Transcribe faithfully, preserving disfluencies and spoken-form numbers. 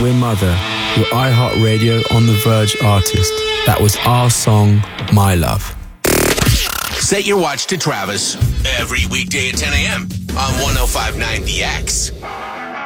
We're Mother, your iHeartRadio On The Verge artist. That was our song, My Love. Set your watch to Travis every weekday at ten a.m. on one oh five point nine The X.